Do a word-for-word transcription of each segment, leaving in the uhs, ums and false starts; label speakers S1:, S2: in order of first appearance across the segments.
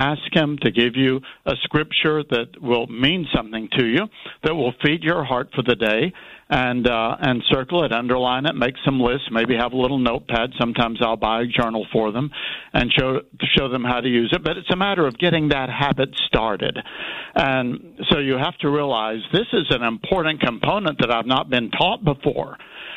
S1: ask him to give you a scripture that will mean something to you, that will feed your heart for the day, and uh, and circle it, underline it, make some lists, maybe have a little notepad. Sometimes I'll buy a journal for them and show show them how to use it. But it's a matter of getting that habit started. And so you have to realize this is an important component that I've not been taught before.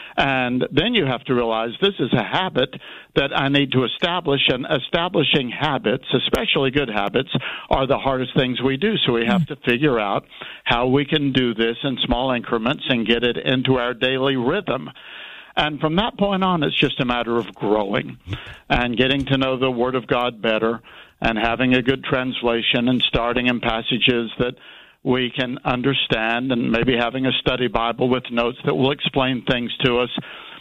S1: And then you have to realize this is a habit that I need to establish, and establishing habits, especially good habits, are the hardest things we do. So we have to figure out how we can do this in small increments and get it into our daily rhythm. And from that point on, it's just a matter of growing and getting to know the Word of God better and having a good translation and starting in passages that we can understand, and maybe having a study Bible with notes that will explain things to us.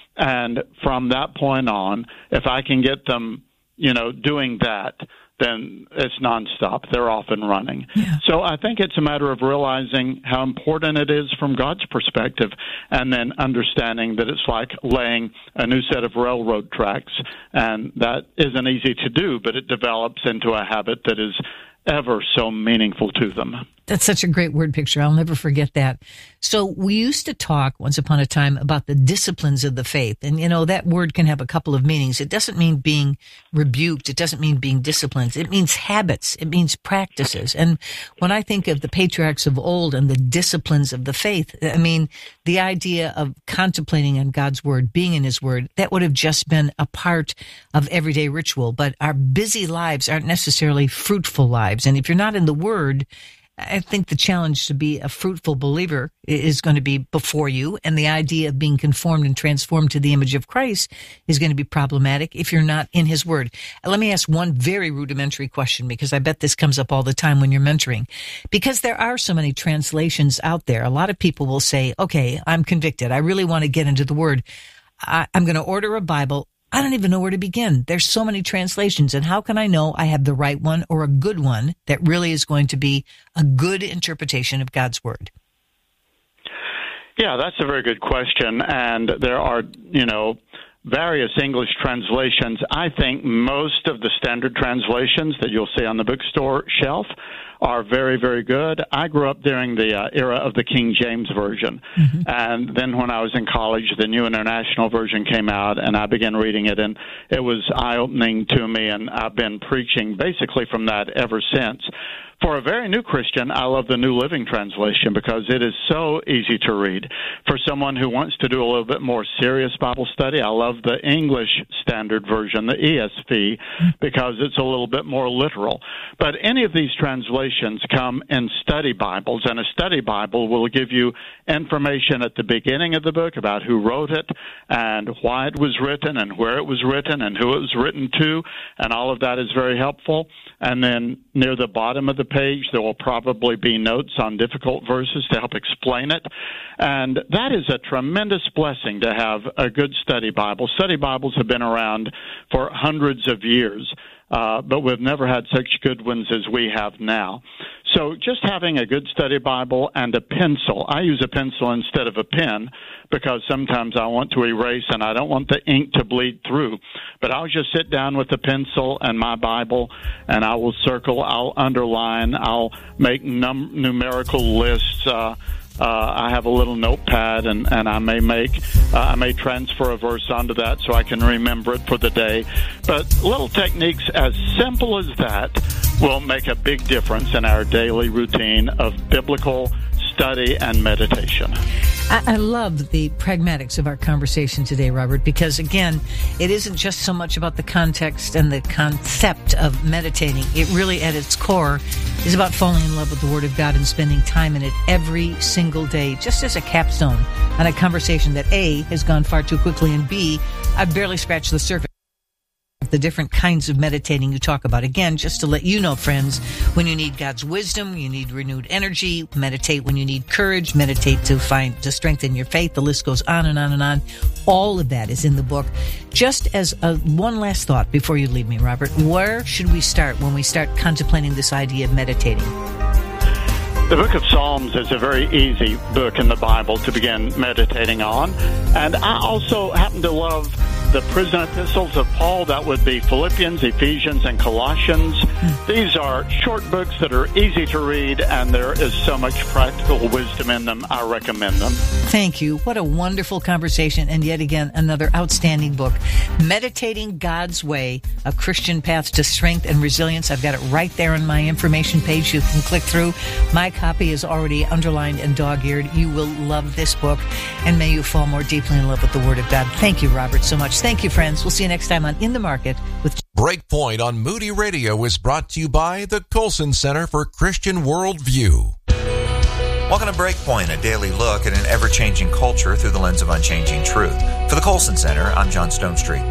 S1: And from that point on, if I can get them, you know, doing that, then it's nonstop. They're off and running. Yeah. So I think it's a matter of realizing how important it is from God's perspective, and then understanding that it's like laying a new set of railroad tracks. And that isn't easy to do, but it develops into a habit that is ever so meaningful to them.
S2: That's such a great word picture. I'll never forget that. So we used to talk once upon a time about the disciplines of the faith. And, you know, that word can have a couple of meanings. It doesn't mean being rebuked. It doesn't mean being disciplined. It means habits. It means practices. And when I think of the patriarchs of old and the disciplines of the faith, I mean, the idea of contemplating on God's word, being in his word, that would have just been a part of everyday ritual. But our busy lives aren't necessarily fruitful lives. And if you're not in the word, I think the challenge to be a fruitful believer is going to be before you, and the idea of being conformed and transformed to the image of Christ is going to be problematic if you're not in his word. Let me ask one very rudimentary question, because I bet this comes up all the time when you're mentoring. Because there are so many translations out there, a lot of people will say, okay, I'm convicted. I really want to get into the word. I, I'm going to order a Bible. I don't even know where to begin. There's so many translations, and how can I know I have the right one or a good one that really is going to be a good interpretation of God's word?
S1: Yeah, that's a very good question, and there are, you know, various English translations. I think most of the standard translations that you'll see on the bookstore shelf are very, very good. I grew up during the uh, era of the King James Version. Mm-hmm. And then when I was in college, the New International Version came out, and I began reading it, and it was eye-opening to me, and I've been preaching basically from that ever since. For a very new Christian, I love the New Living Translation because it is so easy to read. For someone who wants to do a little bit more serious Bible study, I love the English Standard Version, the E S V, because it's a little bit more literal. But any of these translations come in study Bibles, and a study Bible will give you information at the beginning of the book about who wrote it and why it was written and where it was written and who it was written to, and all of that is very helpful. And then near the bottom of the page, there will probably be notes on difficult verses to help explain it. And that is a tremendous blessing to have a good study Bible. Study Bibles have been around for hundreds of years, uh, but we've never had such good ones as we have now. So just having a good study Bible and a pencil. I use a pencil instead of a pen because sometimes I want to erase and I don't want the ink to bleed through. But I'll just sit down with a pencil and my Bible, and I will circle, I'll underline, I'll make num- numerical lists. Uh, uh, I have a little notepad, and, and I may make, uh, I may transfer a verse onto that so I can remember it for the day. But little techniques as simple as that will make a big difference in our daily routine of biblical study and meditation.
S2: I, I love the pragmatics of our conversation today, Robert, because, again, it isn't just so much about the context and the concept of meditating. It really, at its core, is about falling in love with the Word of God and spending time in it every single day, just as a capstone on a conversation that, A, has gone far too quickly, and B, I've barely scratched the surface. The different kinds of meditating you talk about. Again, just to let you know, friends, when you need God's wisdom, you need renewed energy, meditate when you need courage, meditate to find, to strengthen your faith. The list goes on and on and on. All of that is in the book. Just as a, one last thought before you leave me, Robert, where should we start when we start contemplating this idea of meditating?
S1: The book of Psalms is a very easy book in the Bible to begin meditating on. And I also happen to love the prison epistles of Paul. That would be Philippians, Ephesians, and Colossians. Mm. These are short books that are easy to read, and there is so much practical wisdom in them. I recommend them.
S2: Thank you. What a wonderful conversation, and yet again, another outstanding book. Meditating God's Way, A Christian Path to Strength and Resilience. I've got it right there on my information page. You can click through. My copy is already underlined and dog-eared. You will love this book, and may you fall more deeply in love with the Word of God. Thank you, Robert, so much. Thank you, friends. We'll see you next time on In the Market with
S3: Breakpoint on Moody Radio is brought to you by the Colson Center for Christian Worldview.
S4: Welcome to Breakpoint, a daily look at an ever-changing culture through the lens of unchanging truth. For the Colson Center, I'm John Stonestreet.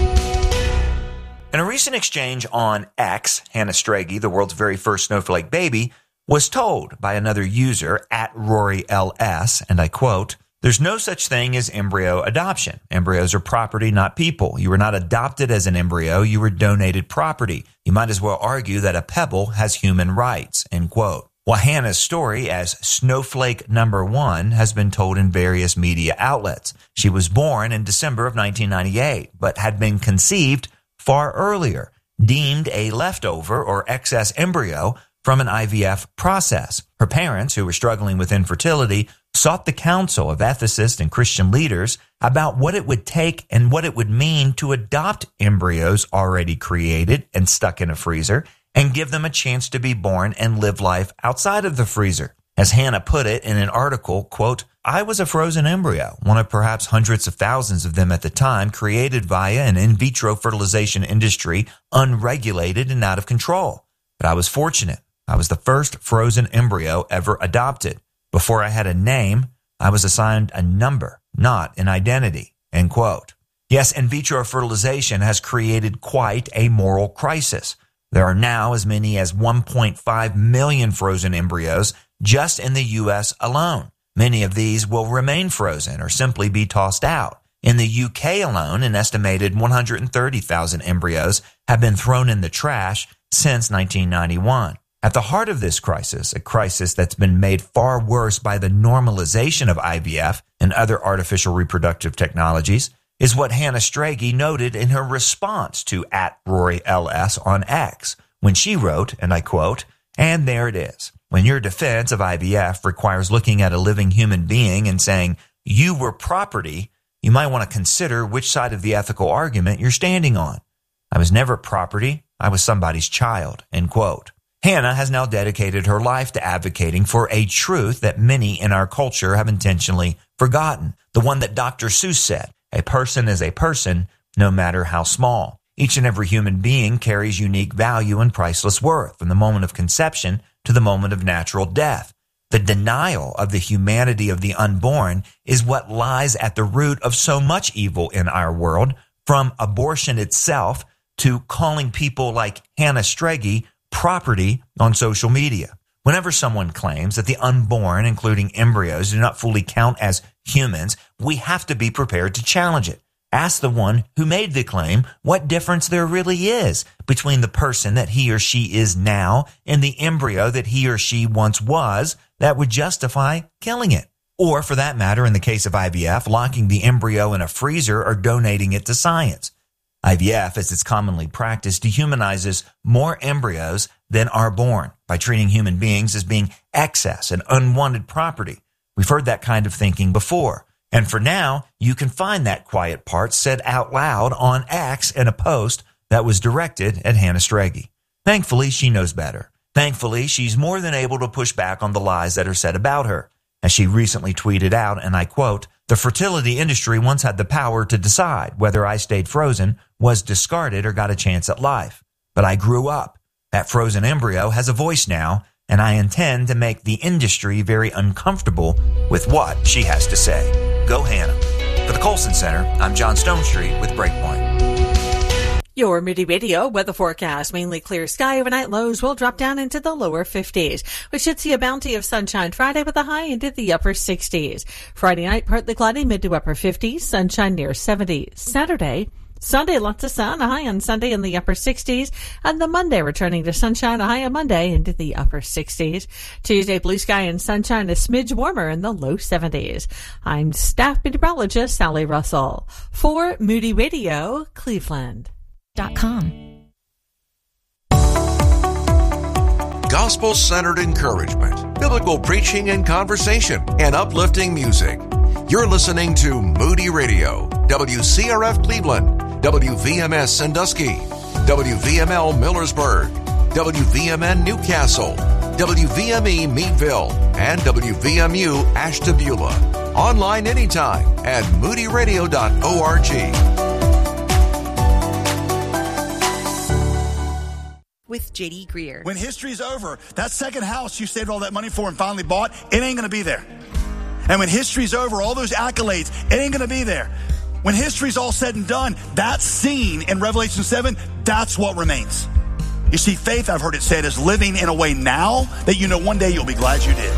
S4: In a recent exchange on X, Hannah Strage, the world's very first snowflake baby, was told by another user at Rory L S, and I quote, "There's no such thing as embryo adoption. Embryos are property, not people. You were not adopted as an embryo. You were donated property. You might as well argue that a pebble has human rights," end quote. Well, Hannah's story as Snowflake Number One has been told in various media outlets. She was born in December of nineteen ninety-eight, but had been conceived far earlier, deemed a leftover or excess embryo from an I V F process. Her parents, who were struggling with infertility, sought the counsel of ethicists and Christian leaders about what it would take and what it would mean to adopt embryos already created and stuck in a freezer and give them a chance to be born and live life outside of the freezer. As Hannah put it in an article, quote, "I was a frozen embryo, one of perhaps hundreds of thousands of them at the time, created via an in vitro fertilization industry, unregulated and out of control. But I was fortunate. I was the first frozen embryo ever adopted. Before I had a name, I was assigned a number, not an identity," end quote. Yes, in vitro fertilization has created quite a moral crisis. There are now as many as one point five million frozen embryos just in the U S alone. Many of these will remain frozen or simply be tossed out. In the U K alone, an estimated one hundred thirty thousand embryos have been thrown in the trash since nineteen ninety-one. At the heart of this crisis, a crisis that's been made far worse by the normalization of I V F and other artificial reproductive technologies, is what Hannah Strage noted in her response to at Rory L S on X, when she wrote, and I quote, "And there it is. When your defense of I V F requires looking at a living human being and saying, 'You were property,' you might want to consider which side of the ethical argument you're standing on. I was never property. I was somebody's child," end quote. Hannah has now dedicated her life to advocating for a truth that many in our culture have intentionally forgotten. The one that Doctor Seuss said, "A person is a person, no matter how small." Each and every human being carries unique value and priceless worth from the moment of conception to the moment of natural death. The denial of the humanity of the unborn is what lies at the root of so much evil in our world, from abortion itself to calling people like Hannah Strage property on social media. Whenever someone claims that the unborn, including embryos, do not fully count as humans, we have to be prepared to challenge it. Ask the one who made the claim what difference there really is between the person that he or she is now and the embryo that he or she once was that would justify killing it. Or, for that matter, in the case of I V F, locking the embryo in a freezer or donating it to science. I V F, as it's commonly practiced, dehumanizes more embryos than are born by treating human beings as being excess and unwanted property. We've heard that kind of thinking before. And for now, you can find that quiet part said out loud on X in a post that was directed at Hannah Strage. Thankfully, she knows better. Thankfully, she's more than able to push back on the lies that are said about her. As she recently tweeted out, and I quote, "The fertility industry once had the power to decide whether I stayed frozen, was discarded, or got a chance at life. But I grew up. That frozen embryo has a voice now, and I intend to make the industry very uncomfortable with what she has to say." Go Hannah. For the Colson Center, I'm John Stonestreet with Breakpoint.
S5: Your Moody Radio weather forecast. Mainly clear sky. Overnight lows will drop down into the lower fifties. We should see a bounty of sunshine Friday with a high into the upper sixties. Friday night, partly cloudy, mid to upper fifties. Sunshine near seventy. Saturday, Sunday, lots of sun, a high on Sunday in the upper sixties, and the Monday returning to sunshine, a high on Monday into the upper sixties. Tuesday, blue sky and sunshine, a smidge warmer in the low seventies. I'm staff meteorologist Sally Russell for Moody Radio, Cleveland.
S6: Dot com.
S3: Gospel-centered encouragement, biblical preaching and conversation, and uplifting music. You're listening to Moody Radio, W C R F Cleveland, W V M S Sandusky, W V M L Millersburg, W V M N Newcastle, W V M E Meadville, and W V M U Ashtabula. Online anytime at moody radio dot org.
S6: With J D Greer.
S7: When history's over, that second house you saved all that money for and finally bought, it ain't going to be there. And when history's over, all those accolades, it ain't going to be there. When history's all said and done, that scene in Revelation seven, that's what remains. You see, faith, I've heard it said, is living in a way now that you know one day you'll be glad you did.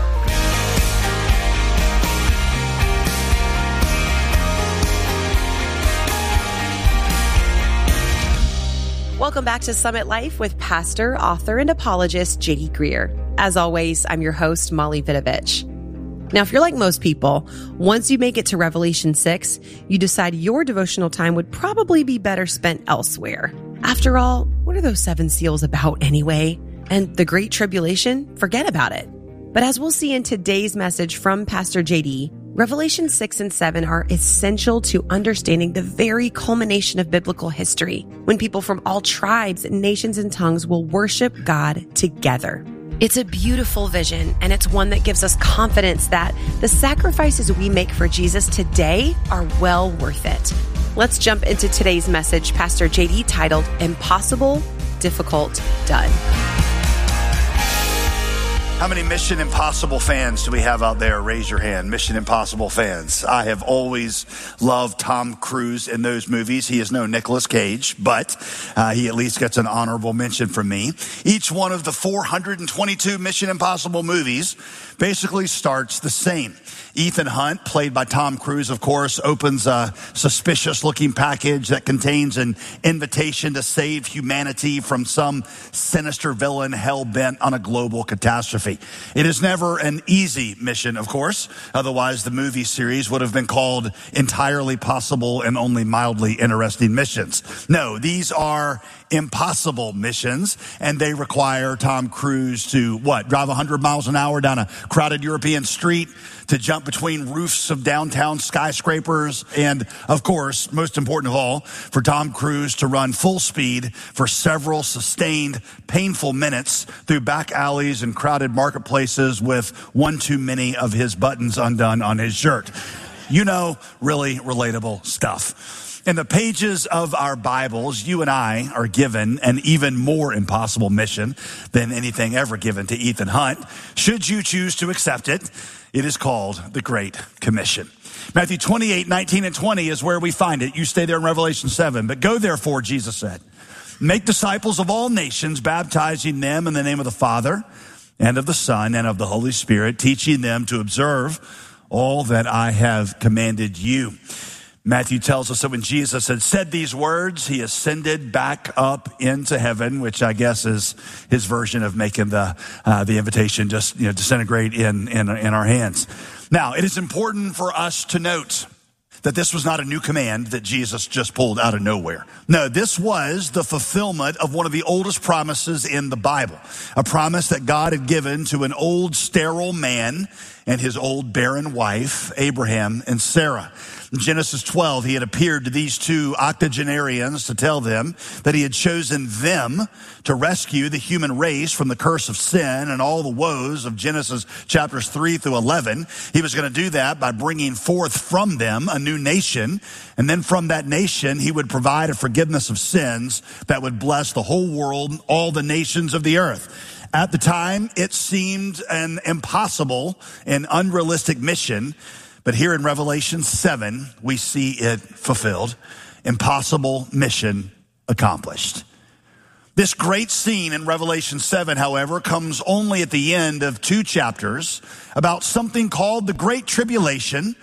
S6: Welcome back to Summit Life with pastor, author, and apologist J D Greer. As always, I'm your host, Molly Vidovich. Now, if you're like most people, once you make it to Revelation six, you decide your devotional time would probably be better spent elsewhere. After all, what are those seven seals about anyway? And the Great Tribulation? Forget about it. But as we'll see in today's message from Pastor J D, Revelation six and seven are essential to understanding the very culmination of biblical history, when people from all tribes, nations, and tongues will worship God together. It's a beautiful vision, and it's one that gives us confidence that the sacrifices we make for Jesus today are well worth it. Let's jump into today's message, Pastor J D, titled Impossible, Difficult, Done.
S7: How many Mission Impossible fans do we have out there? Raise your hand. Mission Impossible fans. I have always loved Tom Cruise in those movies. He is no Nicolas Cage, but uh, he at least gets an honorable mention from me. Each one of the four hundred twenty-two Mission Impossible movies basically starts the same. Ethan Hunt, played by Tom Cruise, of course, opens a suspicious-looking package that contains an invitation to save humanity from some sinister villain hell-bent on a global catastrophe. It is never an easy mission, of course. Otherwise, the movie series would have been called Entirely Possible and Only Mildly Interesting Missions. No, these are impossible missions, and they require Tom Cruise to, what, drive one hundred miles an hour down a crowded European street, to jump between roofs of downtown skyscrapers, and, of course, most important of all, for Tom Cruise to run full speed for several sustained, painful minutes through back alleys and crowded marketplaces with one too many of his buttons undone on his shirt. You know, really relatable stuff. In the pages of our Bibles, you and I are given an even more impossible mission than anything ever given to Ethan Hunt. Should you choose to accept it, it is called the Great Commission. Matthew twenty-eight, nineteen, and twenty is where we find it. You stay there in Revelation seven. But go therefore, Jesus said, make disciples of all nations, baptizing them in the name of the Father and of the Son and of the Holy Spirit, teaching them to observe all that I have commanded you. Matthew tells us that when Jesus had said these words, he ascended back up into heaven, which I guess is his version of making the uh, the invitation just you know disintegrate in, in in our hands. Now, it is important for us to note that this was not a new command that Jesus just pulled out of nowhere. No, this was the fulfillment of one of the oldest promises in the Bible, a promise that God had given to an old sterile man and his old barren wife, Abraham and Sarah. In Genesis twelve, he had appeared to these two octogenarians to tell them that he had chosen them to rescue the human race from the curse of sin and all the woes of Genesis chapters three through eleven. He was going to do that by bringing forth from them a new nation. And then from that nation, he would provide a forgiveness of sins that would bless the whole world, all the nations of the earth. At the time, it seemed an impossible and unrealistic mission. But here in Revelation seven, we see it fulfilled. Impossible mission accomplished. This great scene in Revelation seven, however, comes only at the end of two chapters about something called the Great Tribulation.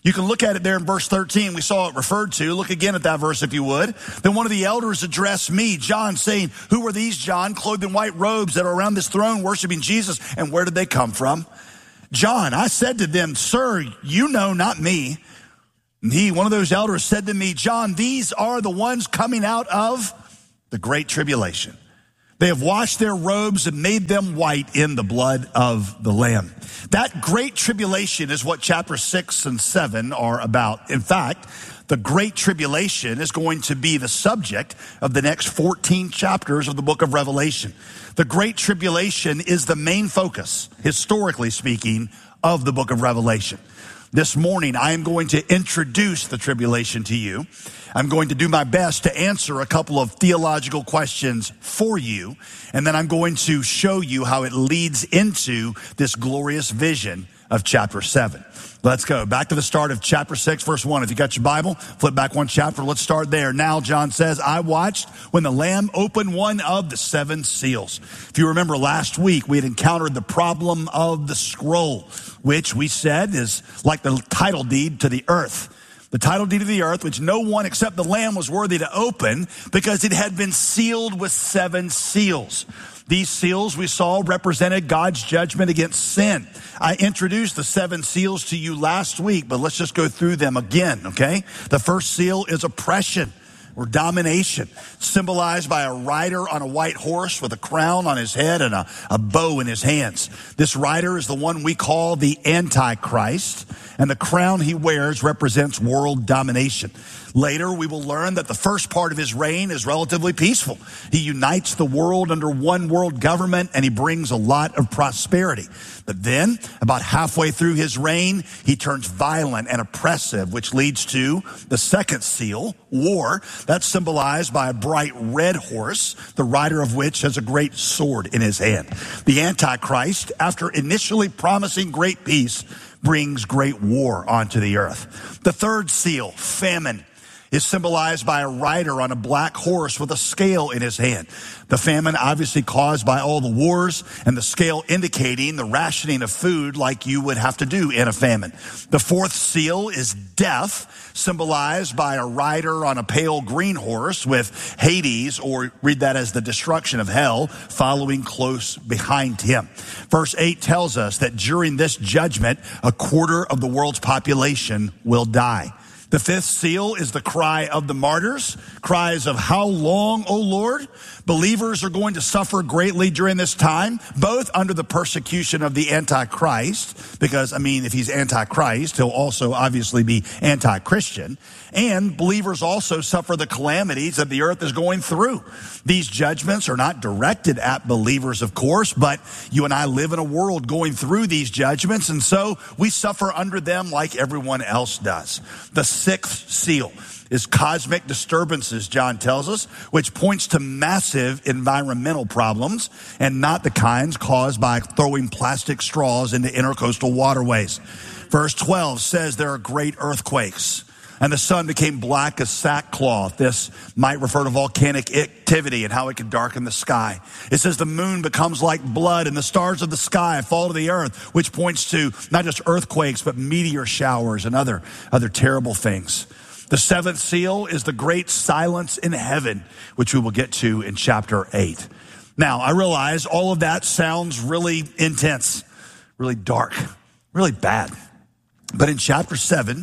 S7: You can look at it there in verse thirteen. We saw it referred to. Look again at that verse if you would. Then one of the elders addressed me, John, saying, who are these, John, clothed in white robes that are around this throne worshiping Jesus? And where did they come from? John, I said to them, sir, you know, not me. And he, one of those elders, said to me, John, these are the ones coming out of the great tribulation. They have washed their robes and made them white in the blood of the Lamb. That great tribulation is what chapter six and seven are about. In fact, the great tribulation is going to be the subject of the next fourteen chapters of the book of Revelation. The great tribulation is the main focus, historically speaking, of the book of Revelation. This morning, I am going to introduce the tribulation to you. I'm going to do my best to answer a couple of theological questions for you, and then I'm going to show you how it leads into this glorious vision of chapter seven. Let's go back to the start of chapter six, verse one. If you got your Bible, flip back one chapter. Let's start there. Now, John says, I watched when the Lamb opened one of the seven seals. If you remember last week, we had encountered the problem of the scroll, which we said is like the title deed to the earth. The title deed of the earth, which no one except the Lamb was worthy to open because it had been sealed with seven seals. These seals we saw represented God's judgment against sin. I introduced the seven seals to you last week, but let's just go through them again, okay? The first seal is oppression or domination, symbolized by a rider on a white horse with a crown on his head and a, a bow in his hands. This rider is the one we call the Antichrist, and the crown he wears represents world domination. Later, we will learn that the first part of his reign is relatively peaceful. He unites the world under one world government, and he brings a lot of prosperity. But then, about halfway through his reign, he turns violent and oppressive, which leads to the second seal, war. That's symbolized by a bright red horse, the rider of which has a great sword in his hand. The Antichrist, after initially promising great peace, brings great war onto the earth. The third seal, famine, is symbolized by a rider on a black horse with a scale in his hand. The famine obviously caused by all the wars, and the scale indicating the rationing of food like you would have to do in a famine. The fourth seal is death, symbolized by a rider on a pale green horse with Hades, or read that as the destruction of hell, following close behind him. Verse eight tells us that during this judgment, a quarter of the world's population will die. The fifth seal is the cry of the martyrs, cries of how long, O Lord? Believers are going to suffer greatly during this time, both under the persecution of the Antichrist, because, I mean, if he's Antichrist, he'll also obviously be anti-Christian, and believers also suffer the calamities that the earth is going through. These judgments are not directed at believers, of course, but you and I live in a world going through these judgments, and so we suffer under them like everyone else does. The sixth seal is cosmic disturbances, John tells us, which points to massive environmental problems and not the kinds caused by throwing plastic straws into intercoastal waterways. Verse twelve says there are great earthquakes, and the sun became black as sackcloth. This might refer to volcanic activity and how it can darken the sky. It says the moon becomes like blood and the stars of the sky fall to the earth, which points to not just earthquakes, but meteor showers and other, other terrible things. The seventh seal is the great silence in heaven, which we will get to in chapter eight. Now, I realize all of that sounds really intense, really dark, really bad. But in chapter seven,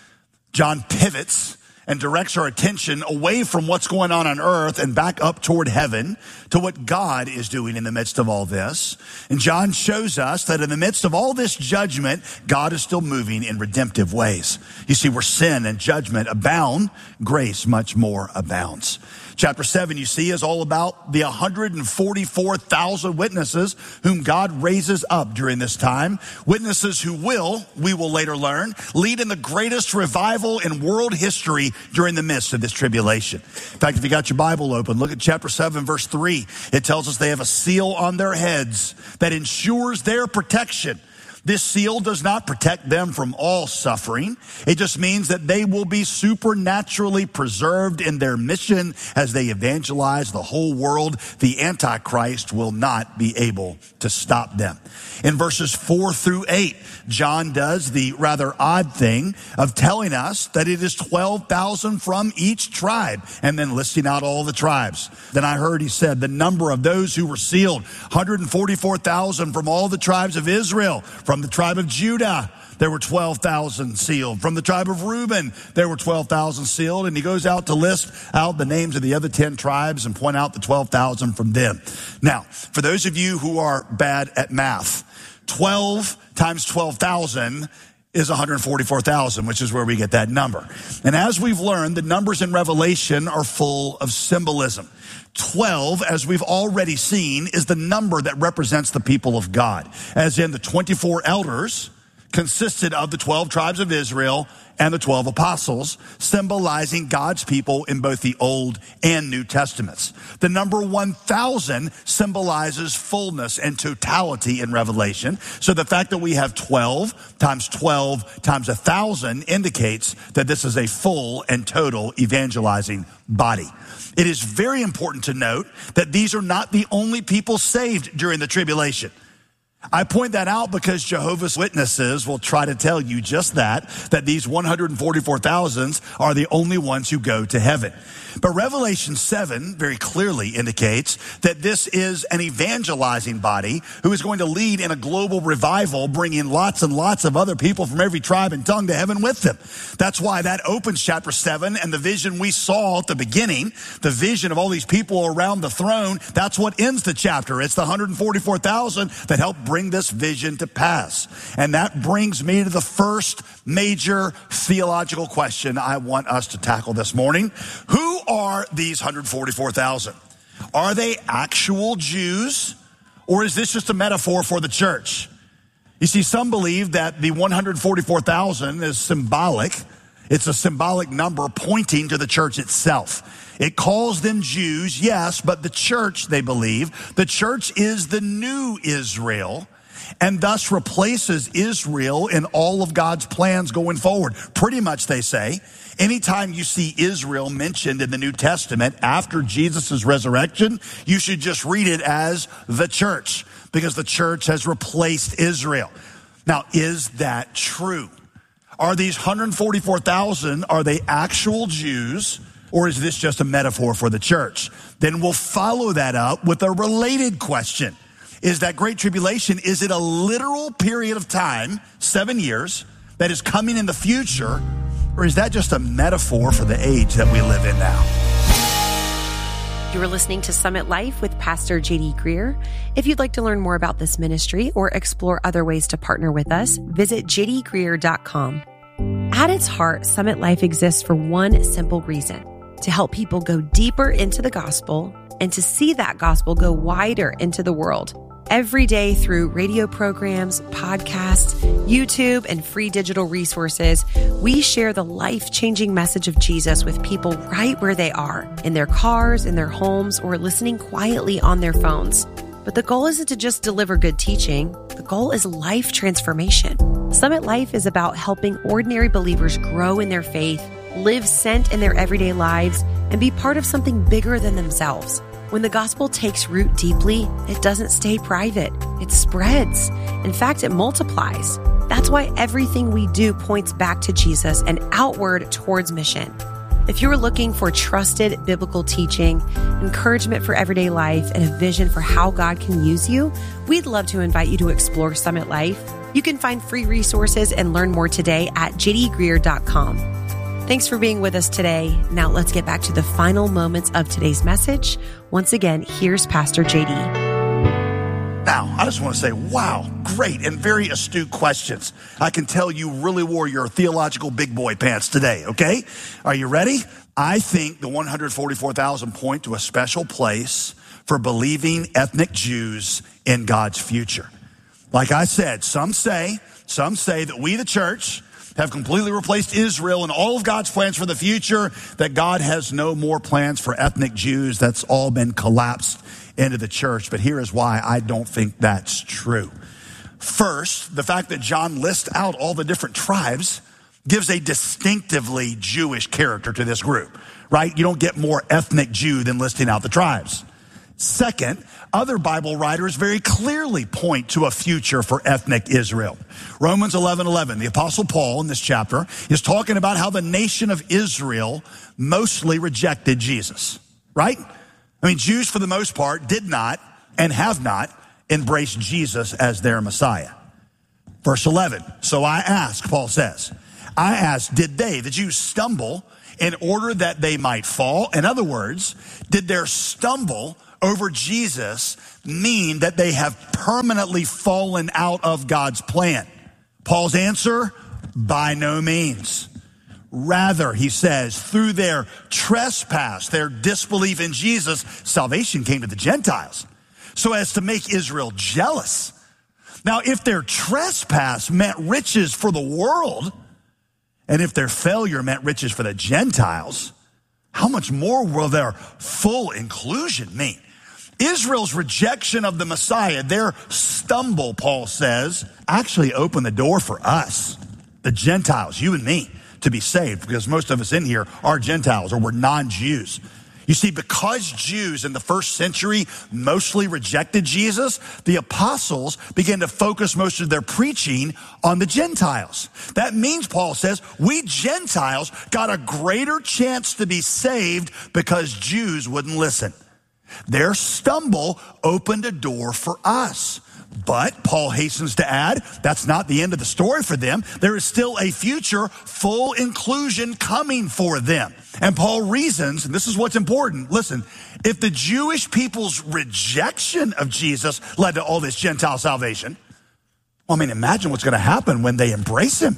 S7: John pivots and directs our attention away from what's going on on earth and back up toward heaven to what God is doing in the midst of all this. And John shows us that in the midst of all this judgment, God is still moving in redemptive ways. You see, where sin and judgment abound, grace much more abounds. Chapter seven, you see, is all about the one hundred forty-four thousand witnesses whom God raises up during this time. Witnesses who will, we will later learn, lead in the greatest revival in world history during the midst of this tribulation. In fact, if you got your Bible open, look at chapter seven, verse three. It tells us they have a seal on their heads that ensures their protection. This seal does not protect them from all suffering. It just means that they will be supernaturally preserved in their mission as they evangelize the whole world. The Antichrist will not be able to stop them. In verses four through eight, John does the rather odd thing of telling us that it is twelve thousand from each tribe and then listing out all the tribes. Then I heard he said the number of those who were sealed, one hundred forty-four thousand from all the tribes of Israel. From the tribe of Judah, there were twelve thousand sealed. From the tribe of Reuben, there were twelve thousand sealed. And he goes out to list out the names of the other ten tribes and point out the twelve thousand from them. Now, for those of you who are bad at math, twelve times twelve thousand is one hundred forty-four thousand, which is where we get that number. And as we've learned, the numbers in Revelation are full of symbolism. twelve, as we've already seen, is the number that represents the people of God. As in the twenty-four elders consisted of the twelve tribes of Israel and the twelve apostles, symbolizing God's people in both the Old and New Testaments. The number one thousand symbolizes fullness and totality in Revelation. So the fact that we have twelve times twelve times one thousand indicates that this is a full and total evangelizing body. It is very important to note that these are not the only people saved during the tribulation. I point that out because Jehovah's Witnesses will try to tell you just that, that these one hundred forty-four thousand are the only ones who go to heaven. But Revelation seven very clearly indicates that this is an evangelizing body who is going to lead in a global revival, bringing lots and lots of other people from every tribe and tongue to heaven with them. That's why that opens chapter seven, and the vision we saw at the beginning, the vision of all these people around the throne, that's what ends the chapter. It's the one hundred forty-four thousand that helped bring this vision to pass. And that brings me to the first major theological question I want us to tackle this morning. Who are these one hundred forty-four thousand? Are they actual Jews, or is this just a metaphor for the church? You see, some believe that the one hundred forty-four thousand is symbolic. It's a symbolic number pointing to the church itself. It calls them Jews, yes, but the church, they believe, the church is the new Israel, and thus replaces Israel in all of God's plans going forward. Pretty much, they say, anytime you see Israel mentioned in the New Testament after Jesus' resurrection, you should just read it as the church, because the church has replaced Israel. Now, is that true? Are these one hundred forty-four thousand, are they actual Jews, or is this just a metaphor for the church? Then we'll follow that up with a related question. Is that Great Tribulation, is it a literal period of time, seven years, that is coming in the future, or is that just a metaphor for the age that we live in now?
S6: You're listening to Summit Life with Pastor J D Greer. If you'd like to learn more about this ministry or explore other ways to partner with us, visit j d greer dot com. At its heart, Summit Life exists for one simple reason: to help people go deeper into the gospel and to see that gospel go wider into the world. Every day through radio programs, podcasts, YouTube, and free digital resources, we share the life-changing message of Jesus with people right where they are, in their cars, in their homes, or listening quietly on their phones. But the goal isn't to just deliver good teaching. The goal is life transformation. Summit Life is about helping ordinary believers grow in their faith, live sent in their everyday lives, and be part of something bigger than themselves. When the gospel takes root deeply, it doesn't stay private. It spreads. In fact, it multiplies. That's why everything we do points back to Jesus and outward towards mission. If you're looking for trusted biblical teaching, encouragement for everyday life, and a vision for how God can use you, we'd love to invite you to explore Summit Life. You can find free resources and learn more today at j d greer dot com. Thanks for being with us today. Now let's get back to the final moments of today's message. Once again, here's Pastor J D.
S7: Now, I just want to say, wow, great and very astute questions. I can tell you really wore your theological big boy pants today, okay? Are you ready? I think the one hundred forty-four thousand point to a special place for believing ethnic Jews in God's future. Like I said, some say, some say that we, the church, have completely replaced Israel and all of God's plans for the future, that God has no more plans for ethnic Jews. That's all been collapsed into the church. But here is why I don't think that's true. First, the fact that John lists out all the different tribes gives a distinctively Jewish character to this group, right? You don't get more ethnic Jew than listing out the tribes. Second, other Bible writers very clearly point to a future for ethnic Israel. Romans eleven eleven, the Apostle Paul in this chapter is talking about how the nation of Israel mostly rejected Jesus, right? I mean, Jews for the most part did not and have not embraced Jesus as their Messiah. Verse eleven, so I ask, Paul says, I ask, did they, the Jews, stumble in order that they might fall? In other words, did their stumble over Jesus mean that they have permanently fallen out of God's plan? Paul's answer, by no means. Rather, he says, through their trespass, their disbelief in Jesus, salvation came to the Gentiles, so as to make Israel jealous. Now, if their trespass meant riches for the world, and if their failure meant riches for the Gentiles, how much more will their full inclusion mean? Israel's rejection of the Messiah, their stumble, Paul says, actually opened the door for us, the Gentiles, you and me, to be saved, because most of us in here are Gentiles or we're non-Jews. You see, because Jews in the first century mostly rejected Jesus, the apostles began to focus most of their preaching on the Gentiles. That means, Paul says, we Gentiles got a greater chance to be saved because Jews wouldn't listen. Their stumble opened a door for us. But Paul hastens to add, that's not the end of the story for them. There is still a future full inclusion coming for them. And Paul reasons, and this is what's important, listen, if the Jewish people's rejection of Jesus led to all this Gentile salvation, well, I mean, imagine what's going to happen when they embrace him.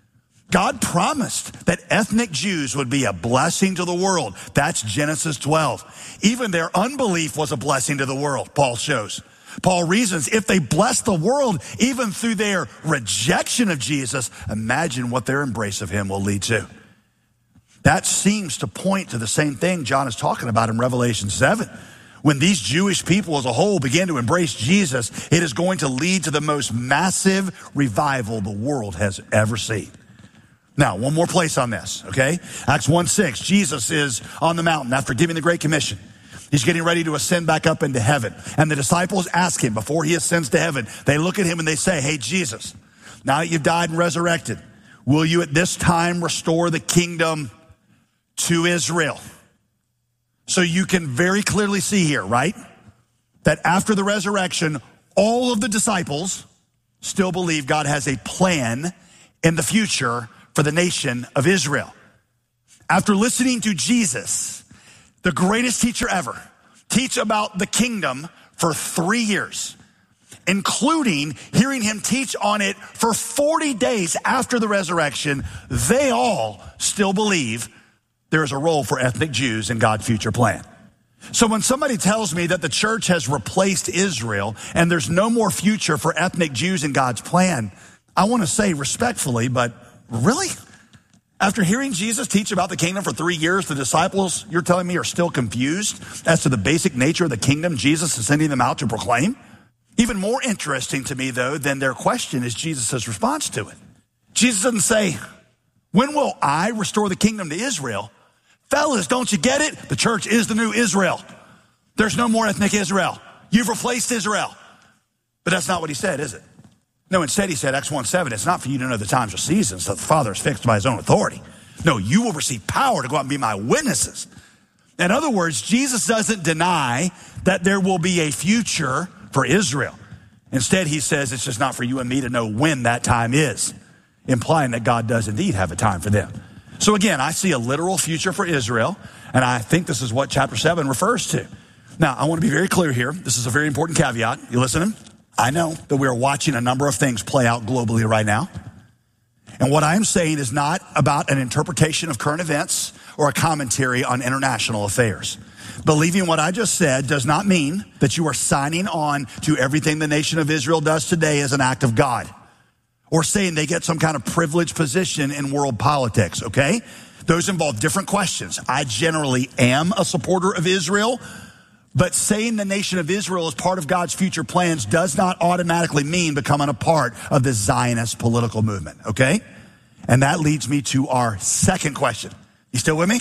S7: God promised that ethnic Jews would be a blessing to the world. That's Genesis twelve. Even their unbelief was a blessing to the world, Paul shows. Paul reasons if they bless the world, even through their rejection of Jesus, imagine what their embrace of him will lead to. That seems to point to the same thing John is talking about in Revelation seven. When these Jewish people as a whole begin to embrace Jesus, it is going to lead to the most massive revival the world has ever seen. Now, one more place on this, okay? Acts one six, Jesus is on the mountain after giving the Great Commission. He's getting ready to ascend back up into heaven. And the disciples ask him before he ascends to heaven, they look at him and they say, hey, Jesus, now that you've died and resurrected, will you at this time restore the kingdom to Israel? So you can very clearly see here, right, that after the resurrection, all of the disciples still believe God has a plan in the future for the nation of Israel. After listening to Jesus, the greatest teacher ever, teach about the kingdom for three years, including hearing him teach on it for forty days after the resurrection, they all still believe there is a role for ethnic Jews in God's future plan. So when somebody tells me that the church has replaced Israel and there's no more future for ethnic Jews in God's plan, I want to say respectfully, but really? After hearing Jesus teach about the kingdom for three years, the disciples, you're telling me, are still confused as to the basic nature of the kingdom Jesus is sending them out to proclaim? Even more interesting to me, though, than their question is Jesus' response to it. Jesus doesn't say, when will I restore the kingdom to Israel? Fellas, don't you get it? The church is the new Israel. There's no more ethnic Israel. You've replaced Israel. But that's not what he said, is it? No, instead he said, Acts one seven, it's not for you to know the times or seasons that the Father is fixed by his own authority. No, you will receive power to go out and be my witnesses. In other words, Jesus doesn't deny that there will be a future for Israel. Instead, he says it's just not for you and me to know when that time is, implying that God does indeed have a time for them. So again, I see a literal future for Israel, and I think this is what chapter seven refers to. Now, I want to be very clear here. This is a very important caveat. You listening? I know that we are watching a number of things play out globally right now. And what I am saying is not about an interpretation of current events or a commentary on international affairs. Believing what I just said does not mean that you are signing on to everything the nation of Israel does today as an act of God, or saying they get some kind of privileged position in world politics, okay? Those involve different questions. I generally am a supporter of Israel, But saying the nation of Israel is part of God's future plans does not automatically mean becoming a part of the Zionist political movement, okay? And that leads me to our second question. You still with me?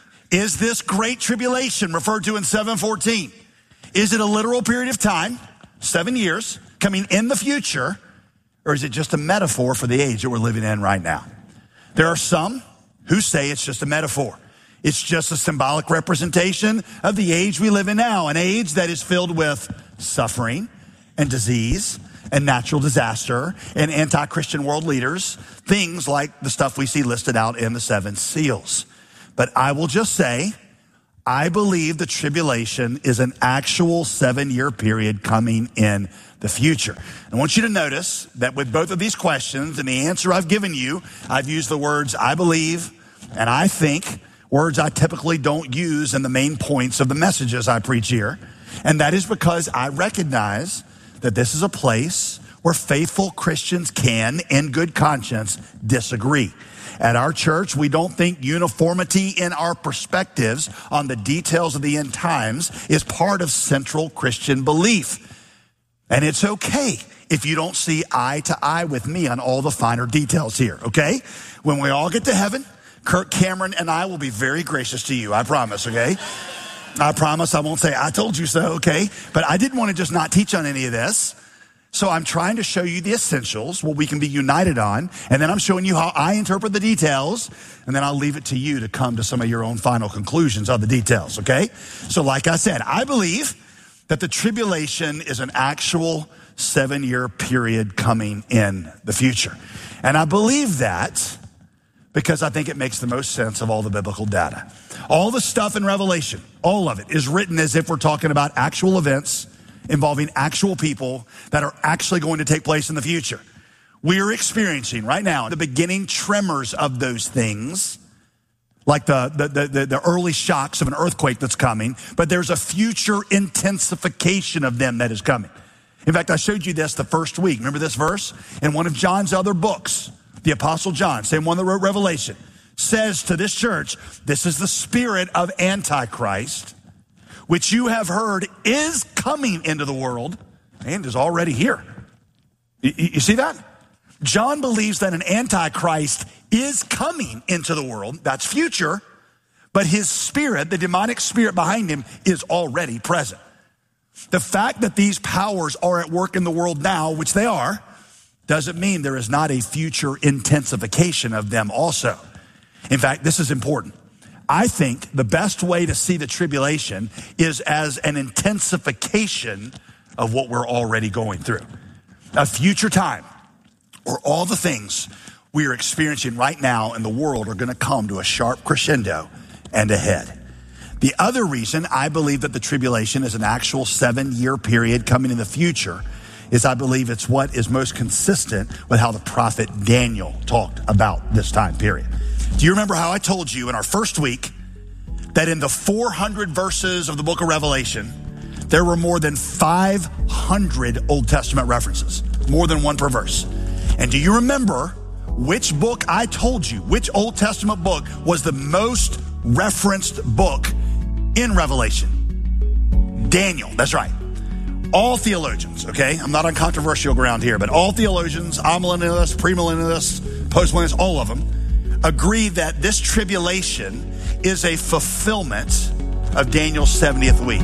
S7: Is this great tribulation referred to in seven fourteen? Is it a literal period of time, seven years, coming in the future, or is it just a metaphor for the age that we're living in right now? There are some who say it's just a metaphor. It's just a symbolic representation of the age we live in now, an age that is filled with suffering and disease and natural disaster and anti-Christian world leaders, things like the stuff we see listed out in the seven seals. But I will just say, I believe the tribulation is an actual seven-year period coming in the future. I want you to notice that with both of these questions and the answer I've given you, I've used the words I believe and I think, words I typically don't use in the main points of the messages I preach here. And that is because I recognize that this is a place where faithful Christians can, in good conscience, disagree. At our church, we don't think uniformity in our perspectives on the details of the end times is part of central Christian belief. And it's okay if you don't see eye to eye with me on all the finer details here, okay? When we all get to heaven, Kirk Cameron and I will be very gracious to you, I promise, okay? I promise I won't say, I told you so, okay? But I didn't want to just not teach on any of this. So I'm trying to show you the essentials, what we can be united on, and then I'm showing you how I interpret the details, and then I'll leave it to you to come to some of your own final conclusions of the details, okay? So like I said, I believe that the tribulation is an actual seven-year period coming in the future. And I believe that because I think it makes the most sense of all the biblical data. All the stuff in Revelation, all of it, is written as if we're talking about actual events involving actual people that are actually going to take place in the future. We are experiencing right now the beginning tremors of those things, like the, the, the, the early shocks of an earthquake that's coming, but there's a future intensification of them that is coming. In fact, I showed you this the first week. Remember this verse? In one of John's other books, the Apostle John, same one that wrote Revelation, says to this church, this is the spirit of Antichrist, which you have heard is coming into the world and is already here. You, you see that? John believes that an Antichrist is coming into the world. That's future. But his spirit, the demonic spirit behind him, is already present. The fact that these powers are at work in the world now, which they are, doesn't mean there is not a future intensification of them also. In fact, this is important. I think the best way to see the tribulation is as an intensification of what we're already going through. A future time where all the things we are experiencing right now in the world are going to come to a sharp crescendo and a head. The other reason I believe that the tribulation is an actual seven-year period coming in the future is I believe it's what is most consistent with how the prophet Daniel talked about this time period. Do you remember how I told you in our first week that in the four hundred verses of the book of Revelation, there were more than five hundred Old Testament references, more than one per verse? And do you remember which book I told you, which Old Testament book was the most referenced book in Revelation? Daniel, that's right. All theologians, okay? I'm not on controversial ground here, but all theologians, amillennialists, premillennialists, postmillennialists, all of them, agree that this tribulation is a fulfillment of Daniel's seventieth week.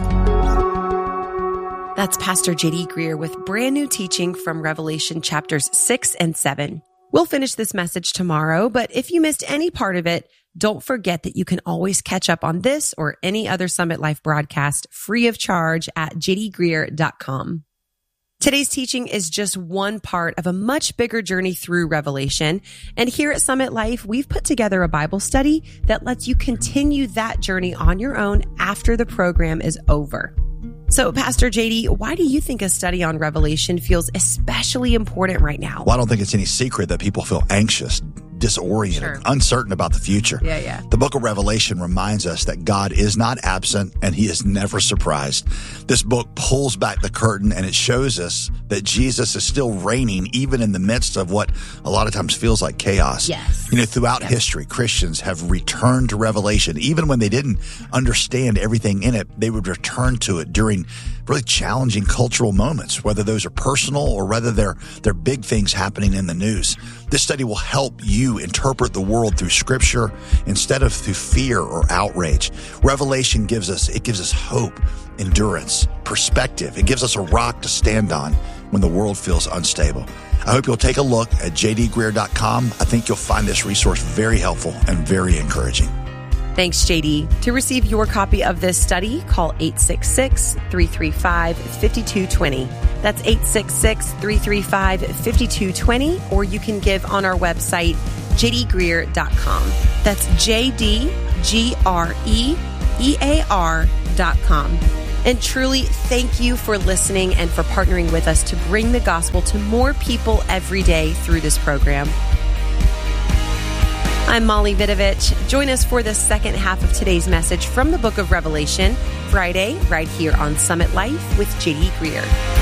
S6: That's Pastor J D Greer with brand new teaching from Revelation chapters six and seven. We'll finish this message tomorrow, but if you missed any part of it, don't forget that you can always catch up on this or any other Summit Life broadcast free of charge at j d greer dot com. Today's teaching is just one part of a much bigger journey through Revelation. And here at Summit Life, we've put together a Bible study that lets you continue that journey on your own after the program is over. So, Pastor J D, why do you think a study on Revelation feels especially important right now?
S8: Well, I don't think it's any secret that people feel anxious
S7: disoriented,
S6: Sure.
S7: uncertain about the future.
S6: Yeah, yeah.
S7: The book of Revelation reminds us that God is not absent and he is never surprised. This book pulls back the curtain and it shows us that Jesus is still reigning even in the midst of what a lot of times feels like chaos.
S6: Yes.
S7: You know, throughout history, Christians have returned to Revelation. Even when they didn't understand everything in it, they would return to it during really challenging cultural moments, whether those are personal or whether they're they're big things happening in the news. This study will help you interpret the world through Scripture instead of through fear or outrage. Revelation gives us it gives us hope, endurance, perspective. It gives us a rock to stand on when the world feels unstable. I hope you'll take a look at j d greer dot com. I think you'll find this resource very helpful and very encouraging.
S6: Thanks, J D. To receive your copy of this study, call eight six six, three three five, five two two zero. That's eight six six, three three five, five two two zero, or you can give on our website, j d greer dot com. That's J D G R E E A R dot com. And truly, thank you for listening and for partnering with us to bring the gospel to more people every day through this program. I'm Molly Vidovich. Join us for the second half of today's message from the book of Revelation, Friday, right here on Summit Life with J D Greer.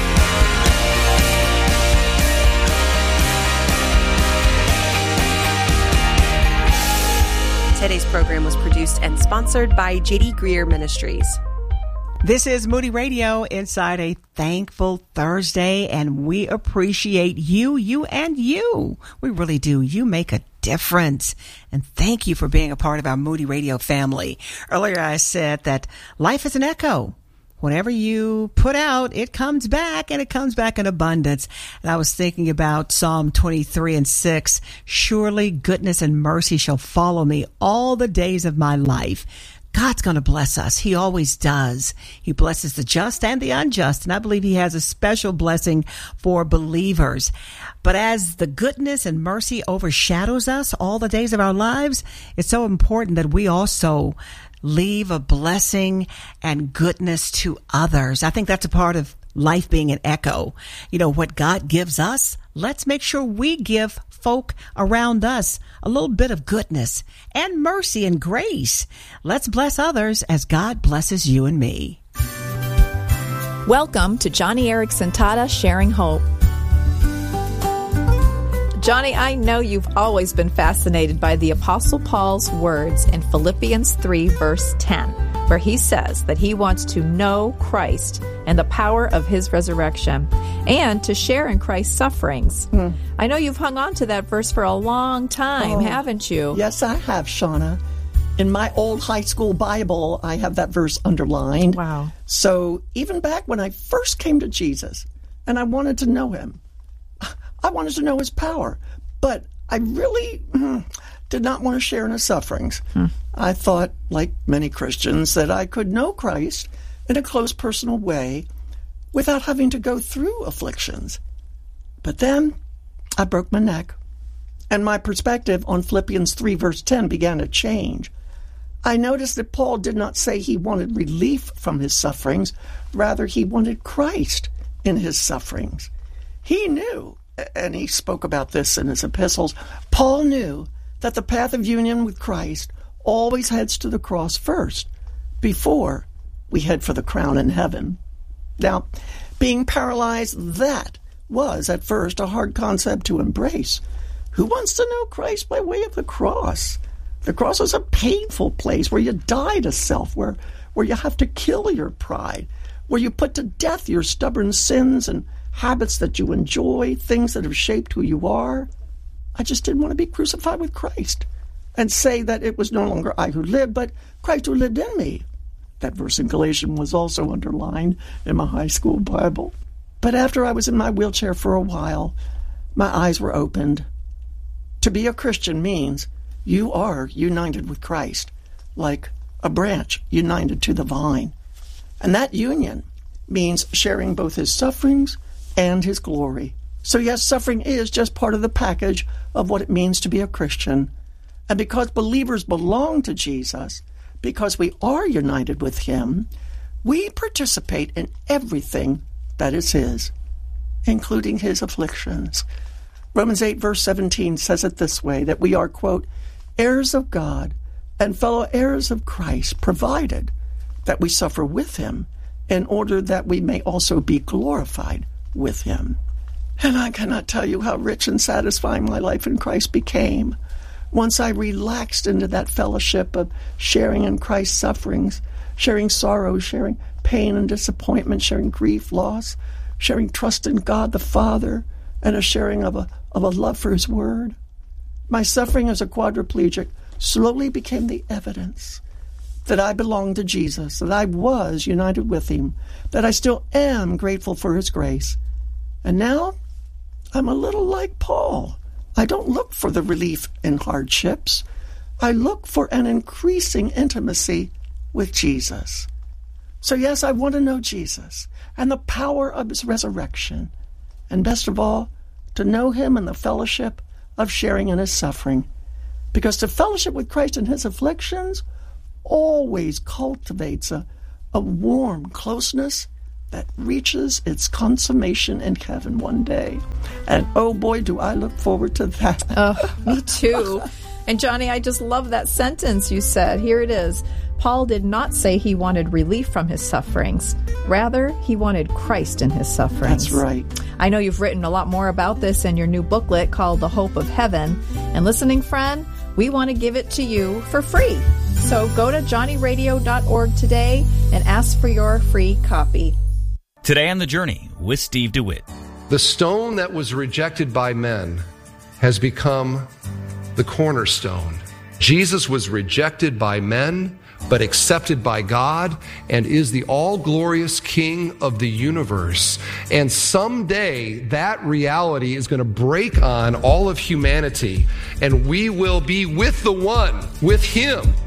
S6: Today's program was produced and sponsored by J D Greer Ministries.
S8: This is Moody Radio inside a thankful Thursday, and we appreciate you, you, and you. We really do. You make a difference. And thank you for being a part of our Moody Radio family. Earlier I said that life is an echo. Whatever you put out, it comes back, and it comes back in abundance. And I was thinking about Psalm twenty-three and six. Surely goodness and mercy shall follow me all the days of my life. God's going to bless us. He always does. He blesses the just and the unjust. And I believe he has a special blessing for believers. But as the goodness and mercy overshadows us all the days of our lives, it's so important that we also leave a blessing and goodness to others. I think that's a part of life being an echo. You know, what God gives us, let's make sure we give folk around us a little bit of goodness and mercy and grace. Let's bless others as God blesses you and me.
S9: Welcome to Johnny Erickson Tata Sharing Hope. Johnny, I know you've always been fascinated by the Apostle Paul's words in Philippians three, verse ten, where he says that he wants to know Christ and the power of his resurrection and to share in Christ's sufferings. Mm. I know you've hung on to that verse for a long time, oh, haven't you?
S10: Yes, I have, Shauna. In my old high school Bible, I have that verse underlined.
S9: Wow.
S10: So even back when I first came to Jesus and I wanted to know him, I wanted to know his power, but I really mm, did not want to share in his sufferings. Hmm. I thought, like many Christians, that I could know Christ in a close personal way without having to go through afflictions. But then I broke my neck, and my perspective on Philippians three, verse ten began to change. I noticed that Paul did not say he wanted relief from his sufferings. Rather, he wanted Christ in his sufferings. He knew, and he spoke about this in his epistles, Paul knew that the path of union with Christ always heads to the cross first, before we head for the crown in heaven. Now, being paralyzed, that was at first a hard concept to embrace. Who wants to know Christ by way of the cross? The cross is a painful place where you die to self, where, where you have to kill your pride, where you put to death your stubborn sins and habits that you enjoy, things that have shaped who you are. I just didn't want to be crucified with Christ and say that it was no longer I who lived, but Christ who lived in me. That verse in Galatians was also underlined in my high school Bible. But after I was in my wheelchair for a while, my eyes were opened. To be a Christian means you are united with Christ, like a branch united to the vine. And that union means sharing both his sufferings and his glory. So yes, suffering is just part of the package of what it means to be a Christian. And because believers belong to Jesus, because we are united with him, we participate in everything that is his, including his afflictions. Romans eight, verse seventeen says it this way, that we are, quote, heirs of God and fellow heirs of Christ, provided that we suffer with him in order that we may also be glorified with him. And I cannot tell you how rich and satisfying my life in Christ became once I relaxed into that fellowship of sharing in Christ's sufferings, sharing sorrow, sharing pain and disappointment, sharing grief, loss, sharing trust in God the Father, and a sharing of a, of a love for his word. My suffering as a quadriplegic slowly became the evidence that I belonged to Jesus, that I was united with him, that I still am grateful for his grace. And now I'm a little like Paul. I don't look for the relief in hardships. I look for an increasing intimacy with Jesus. So yes, I want to know Jesus and the power of his resurrection. And best of all, to know him in the fellowship of sharing in his suffering. Because to fellowship with Christ in his afflictions always cultivates a, a warm closeness that reaches its consummation in heaven one day. And oh boy, do I look forward to that.
S9: Oh, me too. And Johnny, I just love that sentence you said. Here it is. Paul did not say he wanted relief from his sufferings. Rather, he wanted Christ in his sufferings.
S10: That's right.
S9: I know you've written a lot more about this in your new booklet called The Hope of Heaven. And listening friend, we want to give it to you for free. So go to johnny radio dot org today and ask for your free copy.
S11: Today on The Journey with Steve DeWitt.
S12: The stone that was rejected by men has become the cornerstone. Jesus was rejected by men, but accepted by God, and is the all-glorious King of the universe. And someday that reality is going to break on all of humanity, and we will be with the one, with him,